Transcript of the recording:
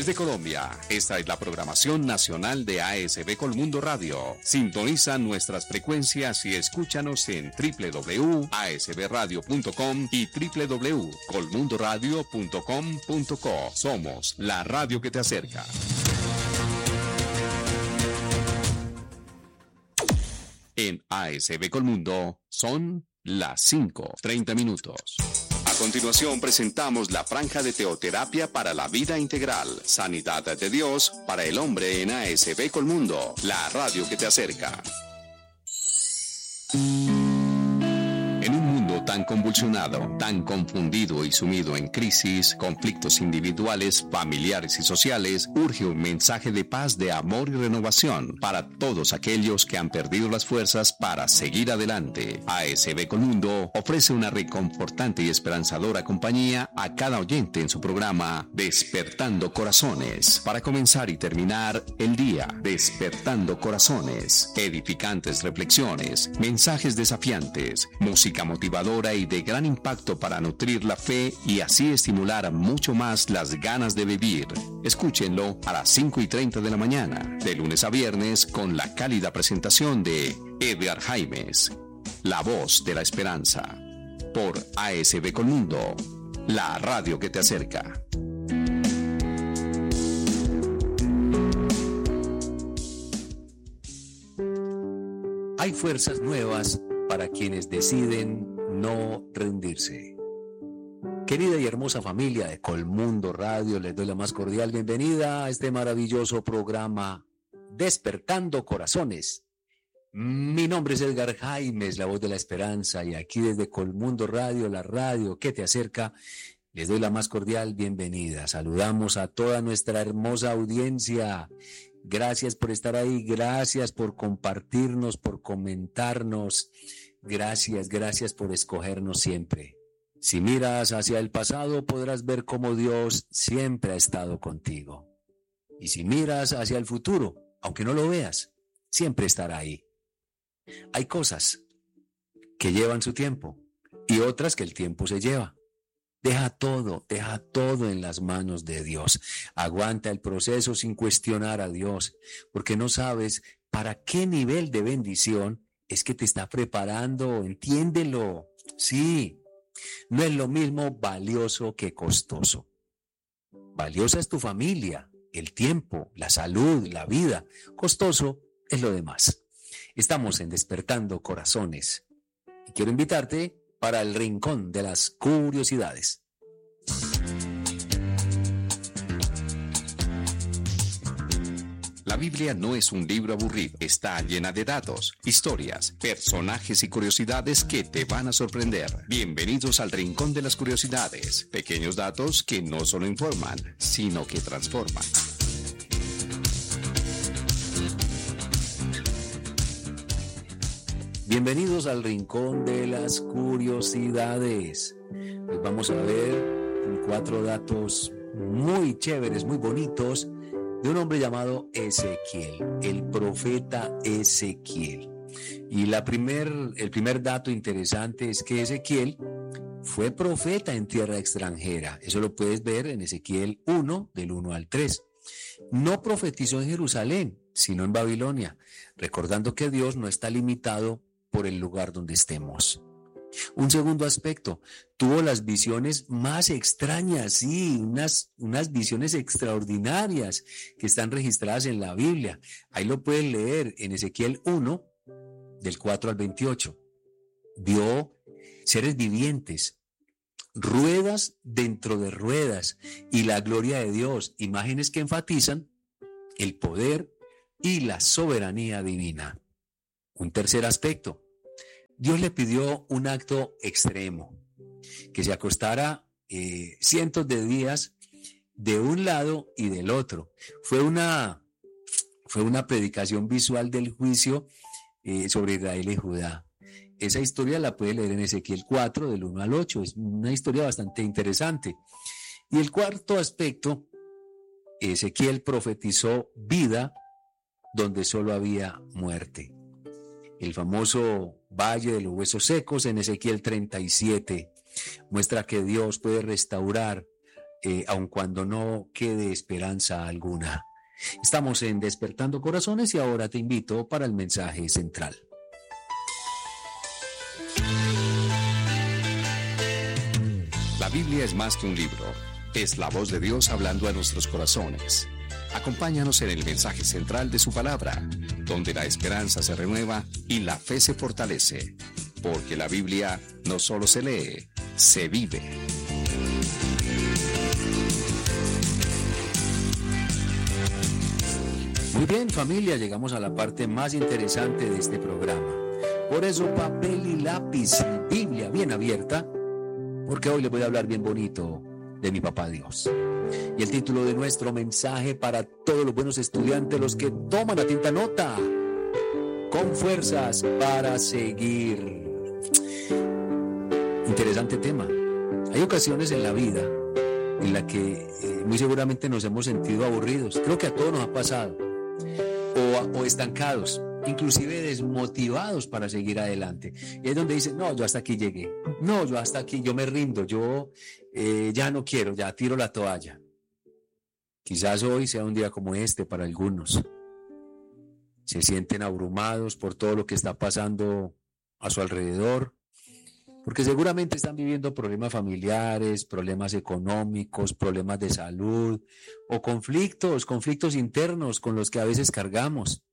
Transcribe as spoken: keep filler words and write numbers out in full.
Desde Colombia, esta es la programación nacional de A S B Colmundo Radio. Sintoniza nuestras frecuencias y escúchanos en doble u doble u doble u punto a s b radio punto com y doble u doble u doble u punto colmundo radio punto com punto co. Somos la radio que te acerca. En A S B Colmundo son las cinco treinta minutos. A continuación presentamos la franja de teoterapia para la vida integral, sanidad de Dios para el hombre en A S B Colmundo, la radio que te acerca. En un mundo tan convulsionado, tan confundido y sumido en crisis, conflictos individuales, familiares y sociales, urge un mensaje de paz, de amor y renovación para todos aquellos que han perdido las fuerzas para seguir adelante. A S B Colmundo ofrece una reconfortante y esperanzadora compañía a cada oyente en su programa Despertando Corazones. Para comenzar y terminar el día, Despertando Corazones, edificantes reflexiones, mensajes desafiantes, música motivadora y de gran impacto para nutrir la fe y así estimular mucho más las ganas de vivir. Escúchenlo a las cinco y treinta de la mañana, de lunes a viernes, con la cálida presentación de Edgar Jaimes, la voz de la esperanza, por A S B Colmundo, la radio que te acerca. Hay fuerzas nuevas para quienes deciden no rendirse. Querida y hermosa familia de Colmundo Radio, les doy la más cordial bienvenida a este maravilloso programa Despertando Corazones. Mi nombre es Edgar Jaimes, la voz de la esperanza, y aquí desde Colmundo Radio, la radio que te acerca, les doy la más cordial bienvenida. Saludamos a toda nuestra hermosa audiencia. Gracias por estar ahí, gracias por compartirnos, por comentarnos. Gracias, gracias por escogernos siempre. Si miras hacia el pasado, podrás ver cómo Dios siempre ha estado contigo. Y si miras hacia el futuro, aunque no lo veas, siempre estará ahí. Hay cosas que llevan su tiempo y otras que el tiempo se lleva. Deja todo, deja todo en las manos de Dios. Aguanta el proceso sin cuestionar a Dios, porque no sabes para qué nivel de bendición es que te está preparando. Entiéndelo. Sí, no es lo mismo valioso que costoso. Valiosa es tu familia, el tiempo, la salud, la vida. Costoso es lo demás. Estamos en Despertando Corazones y quiero invitarte para el rincón de las curiosidades. La Biblia no es un libro aburrido, está llena de datos, historias, personajes y curiosidades que te van a sorprender. Bienvenidos al Rincón de las Curiosidades, pequeños datos que no solo informan, sino que transforman. Bienvenidos al Rincón de las Curiosidades. Hoy vamos a ver cuatro datos muy chéveres, muy bonitos, de un hombre llamado Ezequiel, el profeta Ezequiel. Y la primer, el primer dato interesante es que Ezequiel fue profeta en tierra extranjera. Eso lo puedes ver en Ezequiel uno, del uno al tres. No profetizó en Jerusalén, sino en Babilonia, recordando que Dios no está limitado por el lugar donde estemos. Un segundo aspecto, tuvo las visiones más extrañas, sí, unas, unas visiones extraordinarias que están registradas en la Biblia. Ahí lo pueden leer en Ezequiel uno, del cuatro al veintiocho. Vio seres vivientes, ruedas dentro de ruedas y la gloria de Dios, imágenes que enfatizan el poder y la soberanía divina. Un tercer aspecto, Dios le pidió un acto extremo, que se acostara eh, cientos de días de un lado y del otro. Fue una, fue una predicación visual del juicio eh, sobre Israel y Judá. Esa historia la puede leer en Ezequiel cuatro, del uno al ocho. Es una historia bastante interesante. Y el cuarto aspecto, Ezequiel profetizó vida donde solo había muerte. El famoso Valle de los Huesos Secos en Ezequiel treinta y siete muestra que Dios puede restaurar eh, aun cuando no quede esperanza alguna. Estamos en Despertando Corazones y ahora te invito para el mensaje central. La Biblia es más que un libro, es la voz de Dios hablando a nuestros corazones. Acompáñanos en el mensaje central de su palabra, donde la esperanza se renueva y la fe se fortalece, porque la Biblia no solo se lee, se vive. Muy bien, familia, llegamos a la parte más interesante de este programa. Por eso, papel y lápiz y Biblia bien abierta, porque hoy les voy a hablar bien bonito de mi papá Dios. Y el título de nuestro mensaje para todos los buenos estudiantes, los que toman atenta nota: con fuerzas para seguir. Interesante tema. Hay ocasiones en la vida en la que eh, muy seguramente nos hemos sentido aburridos. Creo que a todos nos ha pasado. O, o estancados, inclusive desmotivados para seguir adelante. Y es donde dicen, no, yo hasta aquí llegué. No, yo hasta aquí, yo me rindo, yo eh, ya no quiero, ya tiro la toalla. Quizás hoy sea un día como este para algunos. Se sienten abrumados por todo lo que está pasando a su alrededor, porque seguramente están viviendo problemas familiares, problemas económicos, problemas de salud o conflictos, conflictos internos con los que a veces cargamos.